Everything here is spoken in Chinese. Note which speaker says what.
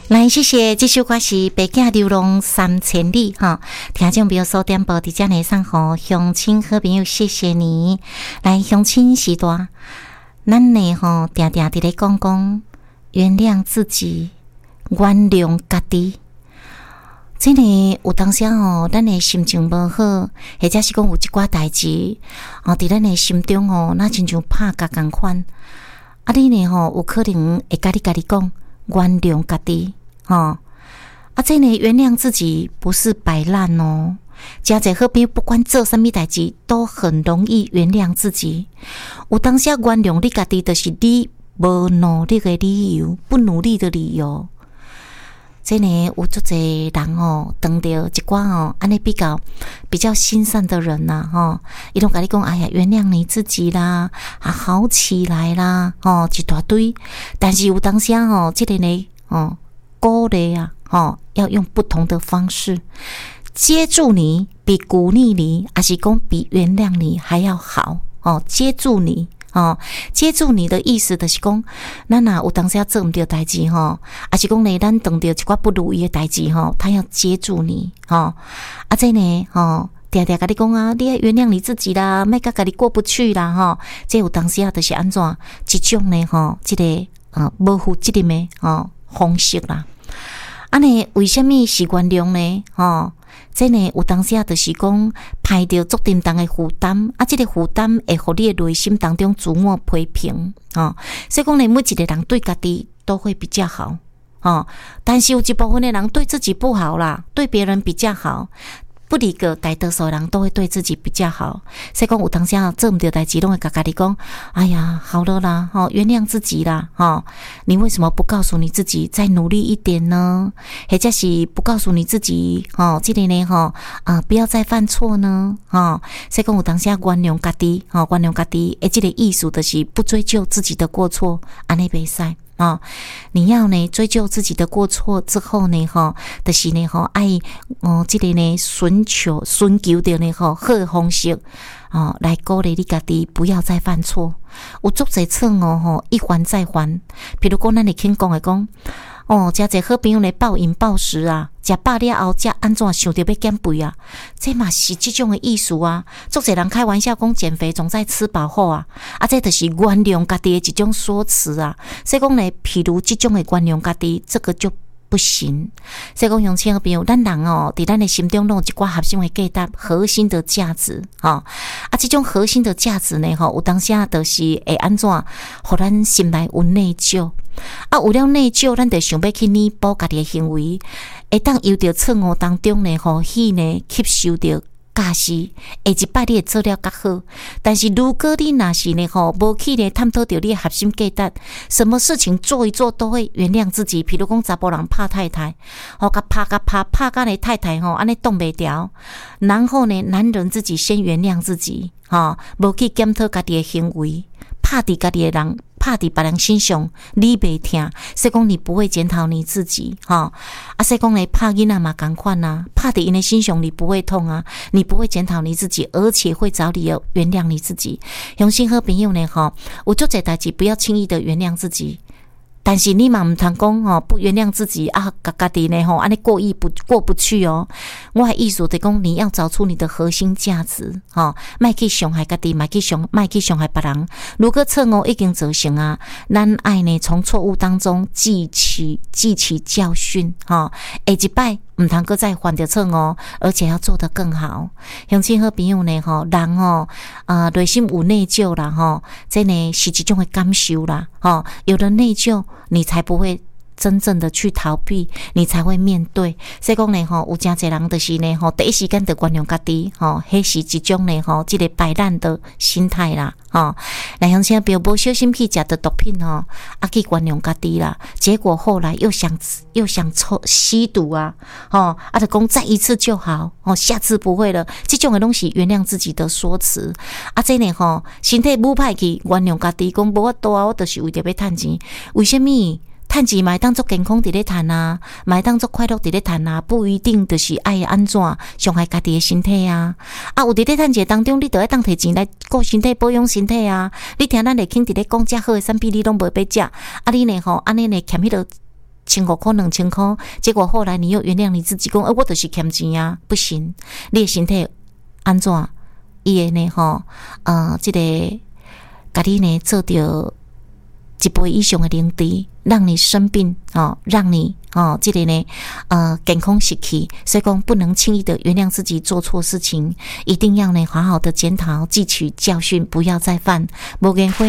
Speaker 1: 来，谢谢这首歌是《白镜流浪三千里》哈，听众朋友所点播的这内送给乡亲好朋友，谢谢你。来，乡亲时代，咱呢吼定定伫咧讲原谅自己，原谅家己。这呢有当时吼，咱的心情无好，或者是讲有一寡代志伫咱的心中那亲像拍甲共款。你呢吼有可能会家己讲。原谅家己这呢原谅自己不是摆烂哦。真侪好朋友不管做什么代志都很容易原谅自己。有当时原谅你家己，就是你无努力的理由，不努力的理由。这呢有足侪人当到一寡安尼比较心善的人呐伊拢甲你讲，哎呀，原谅你自己啦，好起来啦一大堆。但是有当时这个呢鼓励要用不同的方式接住你，比鼓励你还是讲比原谅你还要好接住你接住你的意思就是讲，咱若有当时做唔对代志还是讲呢，咱碰到一寡不如意的代志他要接住你这呢定定甲你讲你要原谅你自己啦，莫甲家己过不去啦这有当时就是安怎一种呢这个无负责任的方式啦。呢为什么是原谅呢这呢有当时就是讲排掉足沉重的负担这个负担会互你的内心当中自我批评所以讲呢，每一个人对家己都会比较好但是有一部分的人对自己不好啦，对别人比较好。不离个大多数人都会对自己比较好，所以讲有当时做唔对代志，拢会甲家己讲：哎呀，好了啦，原谅自己啦，你为什么不告诉你自己再努力一点呢？或者是不告诉你自己，这个呢，不要再犯错呢？所以讲有当时原谅家己，原谅家己，这个意思就是不追究自己的过错，安尼袂使。你要呢追究自己的过错之后呢就是呢爱这个呢寻求的呢好的方式来鼓励你家己不要再犯错。有足侪错一还再还，比如讲咱会轻讲的讲真侪好朋友呢暴饮暴食啊，食饱了后才安怎想着要减肥啊，这嘛是这种的意思啊。足侪人开玩笑讲减肥总在吃饱后啊，这就是原谅家己的一种说辞啊。所以讲呢，譬如这种的原谅家己，这个就不行。所以讲乡亲好朋友，咱人伫咱的心中拢有一寡核心的价值，核心的价值这种核心的价值呢有当时就是会安怎互咱心内有内疚有了内疚，咱就想要去弥补家己的行为，会当由着错误当中呢互去呢吸收着假释，下一摆你会做了较好。但是如果你若是呢无去呢探讨到你的核心价值，什么事情做一做都会原谅自己。譬如讲查甫人拍太太甲拍甲呢太太安尼挡袂牢，然后呢男人自己先原谅自己无去检讨家己的行为，拍伫家己的人，拍伫别人身上，你袂听，所以讲你不会检讨你自己所以讲呢，拍囡仔嘛同款啊，拍伫因的身上你不会痛啊，你不会检讨你自己，而且会找理由原谅你自己。用心好朋友呢有足侪代志不要轻易的原谅自己。但是你嘛唔通讲不原谅自己家己呢安尼过不去我的意思就是讲，你要找出你的核心价值莫去伤害家己，莫去伤害别人。如果错误已经造成咱爱呢从错误当中汲取教训下一摆唔通再犯着错误，而且要做得更好。乡亲好朋友呢人内心有内疚啦这呢是一种的感受啦有了内疚，你才不会真正的去逃避，你才会面对。所以讲呢有真侪人就是呢第一时间就原谅家己迄是一种呢这个摆烂的心态啦来乡亲朋友无小心去食的毒品去原谅家己啦，结果后来又想吸毒就讲再一次就好下次不会了，这种的东西原谅自己的说辞这呢身体不歹去原谅家己，讲无法度我就是为着要赚钱，为什么？赚钱嘛会当作健康伫咧赚嘛会当作快乐伫咧赚不一定就是爱安怎伤害家己的身体有伫咧赚钱当中，你就要当摕钱来顾身体，保养身体你听咱会轻伫咧讲遮好的产品，你拢无要食你呢安尼呢欠迄个 1500块2000块，结果后来你又原谅你自己讲，我就是欠钱啊，不行，你的身体安怎？伊会呢这个甲你呢做着1倍以上的零低，让你生病让你这个呢健康失去，所以讲不能轻易的原谅自己做错事情，一定要呢好好的检讨，汲取教训，不要再犯。无缘